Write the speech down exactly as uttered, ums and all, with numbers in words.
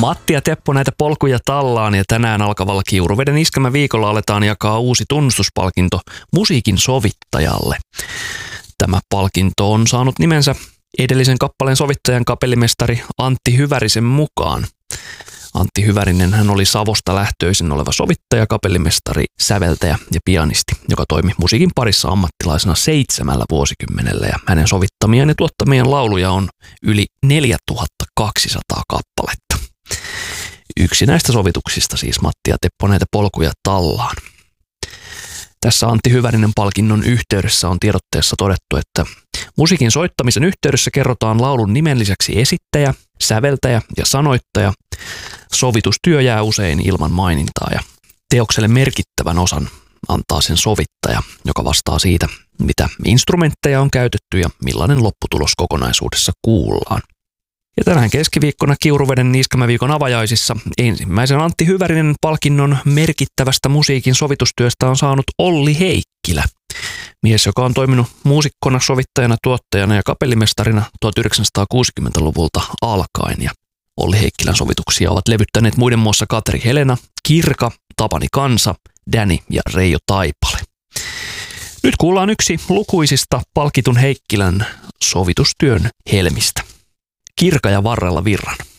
Matti ja Teppo näitä polkuja tallaan ja tänään alkavalla Kiuruveden iskelmäviikolla aletaan jakaa uusi tunnustuspalkinto musiikin sovittajalle. Tämä palkinto on saanut nimensä edellisen kappaleen sovittajan kapellimestari Antti Hyvärisen mukaan. Antti Hyvärinen hän oli Savosta lähtöisin oleva sovittaja, kapellimestari, säveltäjä ja pianisti, joka toimi musiikin parissa ammattilaisena seitsemällä vuosikymmenellä ja hänen sovittamien ja tuottamien lauluja on yli neljätuhattakaksisataa kappaletta. Yksi näistä sovituksista siis Matti ja Teppo näitä polkuja tallaan. Tässä Antti Hyvärinen palkinnon yhteydessä on tiedotteessa todettu, että musiikin soittamisen yhteydessä kerrotaan laulun nimen lisäksi esittäjä, säveltäjä ja sanoittaja. Sovitustyö jää usein ilman mainintaa ja teokselle merkittävän osan antaa sen sovittaja, joka vastaa siitä, mitä instrumentteja on käytetty ja millainen lopputulos kokonaisuudessa kuullaan. Ja tänään keskiviikkona Kiuruveden iskelmäviikon avajaisissa ensimmäisen Antti Hyvärinen palkinnon merkittävästä musiikin sovitustyöstä on saanut Olli Heikkilä. Mies, joka on toiminut muusikkona, sovittajana, tuottajana ja kapellimestarina tuhatyhdeksänsataakuusikymmentäluvulta alkaen. Ja Olli Heikkilän sovituksia ovat levyttäneet muiden muassa Katri Helena, Kirka, Tapani Kansa, Danny ja Reijo Taipale. Nyt kuullaan yksi lukuisista palkitun Heikkilän sovitustyön helmistä. Kirka ja Varrella Virran.